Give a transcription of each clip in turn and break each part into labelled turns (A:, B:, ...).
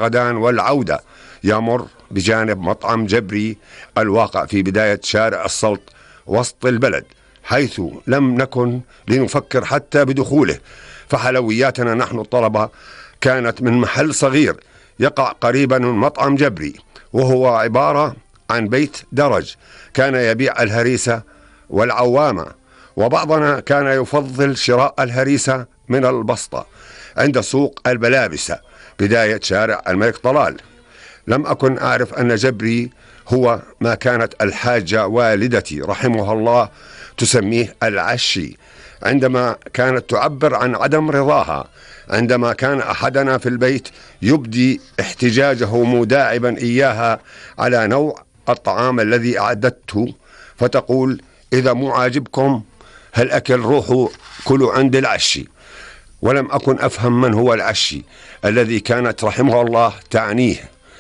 A: غدان والعودة يمر بجانب مطعم جبري الواقع في بداية شارع السلط وسط البلد، حيث لم نكن لنفكر حتى بدخوله، فحلوياتنا نحن الطلبة كانت من محل صغير يقع قريبا من مطعم جبري، وهو عبارة عن بيت درج كان يبيع الهريسة والعوامة، وبعضنا كان يفضل شراء الهريسة من البسطة عند سوق البلابسة بداية شارع الملك طلال. لم أكن أعرف أن جبري هو ما كانت الحاجة والدتي رحمها الله تسميه العشي، عندما كانت تعبر عن عدم رضاها عندما كان أحدنا في البيت يبدي احتجاجه مداعبا إياها على نوع الطعام الذي أعددته، فتقول: إذا مو عاجبكم هالأكل روحوا كلوا عند العشي. ولم أكن أفهم من هو العشي الذي كانت رحمه الله تعنيه،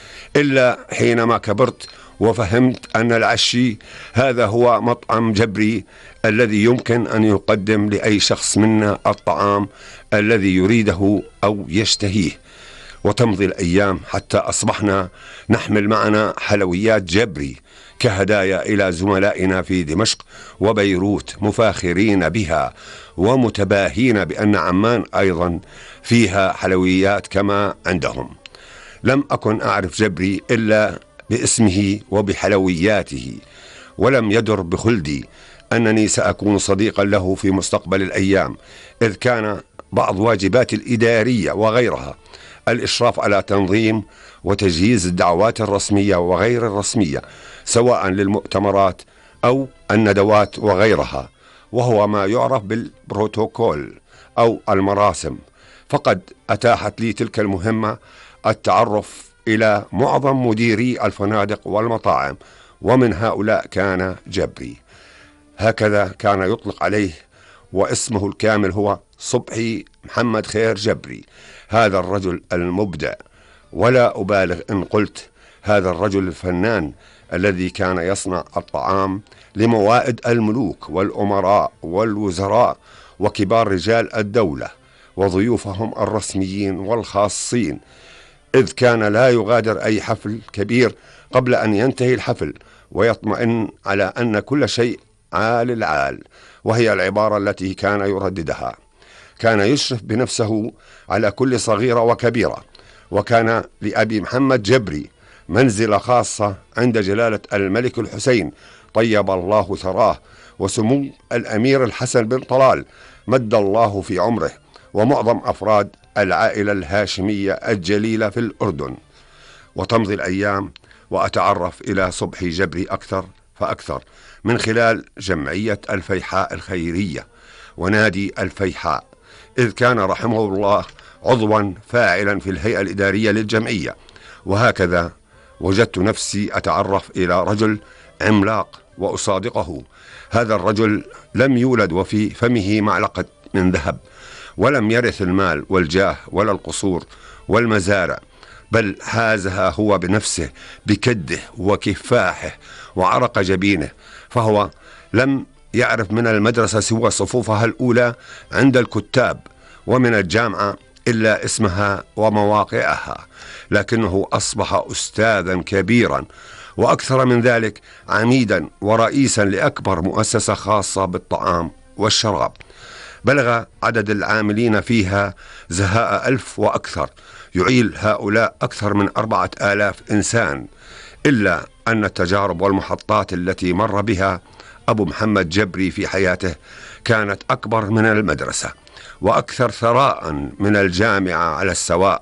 A: إلا حينما كبرت وفهمت أن العشي هذا هو مطعم جبري الذي يمكن أن يقدم لأي شخص منا الطعام الذي يريده أو يشتهيه. وتمضي الأيام حتى أصبحنا نحمل معنا حلويات جبري كهدايا إلى زملائنا في دمشق وبيروت، مفاخرين بها ومتباهين بأن عمان أيضا فيها حلويات كما عندهم. لم أكن أعرف جبري إلا باسمه وبحلوياته، ولم يدر بخلدي أنني سأكون صديقا له في مستقبل الأيام، إذ كان بعض واجباتي الإدارية وغيرها الإشراف على تنظيم وتجهيز الدعوات الرسمية وغير الرسمية، سواء للمؤتمرات أو الندوات وغيرها، وهو ما يعرف بالبروتوكول أو المراسم. فقد أتاحت لي تلك المهمة التعرف إلى معظم مديري الفنادق والمطاعم، ومن هؤلاء كان جبري. هكذا كان يطلق عليه، واسمه الكامل هو صبحي محمد خير جبري. هذا الرجل المبدع، ولا أبالغ إن قلت هذا الرجل الفنان الذي كان يصنع الطعام لموائد الملوك والأمراء والوزراء وكبار رجال الدولة وضيوفهم الرسميين والخاصين، إذ كان لا يغادر أي حفل كبير قبل أن ينتهي الحفل ويطمئن على أن كل شيء عال العال، وهي العبارة التي كان يرددها. كان يشرف بنفسه على كل صغيرة وكبيرة، وكان لأبي محمد جبري منزلة خاصة عند جلالة الملك الحسين طيب الله ثراه، وسمو الأمير الحسن بن طلال مد الله في عمره، ومعظم أفراد العائلة الهاشمية الجليلة في الأردن. وتمضي الأيام وأتعرف إلى صبحي جبري أكثر فأكثر من خلال جمعية الفيحاء الخيرية ونادي الفيحاء، إذ كان رحمه الله عضوا فاعلا في الهيئة الإدارية للجمعية. وهكذا وجدت نفسي أتعرف إلى رجل عملاق وأصادقه. هذا الرجل لم يولد وفي فمه معلقة من ذهب، ولم يرث المال والجاه ولا القصور والمزارع، بل حازها هو بنفسه بكده وكفاحه وعرق جبينه. فهو لم يعرف من المدرسة سوى صفوفها الأولى عند الكتاب، ومن الجامعة إلا اسمها ومواقعها، لكنه أصبح أستاذا كبيرا، وأكثر من ذلك عميدا ورئيسا لأكبر مؤسسة خاصة بالطعام والشراب، بلغ عدد العاملين فيها زهاء 1000 وأكثر، يعيل هؤلاء أكثر من 4000 إنسان. إلا أن التجارب والمحطات التي مر بها أبو محمد جبري في حياته كانت أكبر من المدرسة وأكثر ثراء من الجامعة على السواء،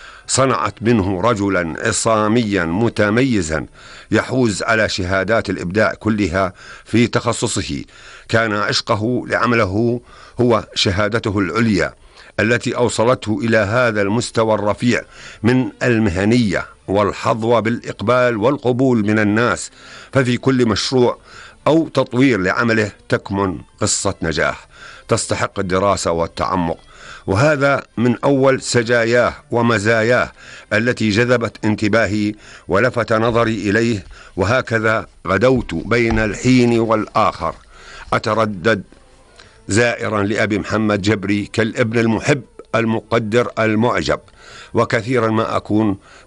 A: صنعت منه رجلا عصاميا متميزا يحوز على شهادات الإبداع كلها في تخصصه. كان عشقه لعمله هو شهادته العليا التي أوصلته إلى هذا المستوى الرفيع من المهنية والحظوة بالإقبال والقبول من الناس. ففي كل مشروع أو تطوير لعمله تكمن قصة نجاح تستحق الدراسة والتعمق، وهذا من أول سجاياه ومزاياه التي جذبت انتباهي ولفت نظري إليه. وهكذا غدوت بين الحين والآخر أتردد زائرا لأبي محمد جبري كالابن المحب المقدر المعجب، وكثيرا ما أكون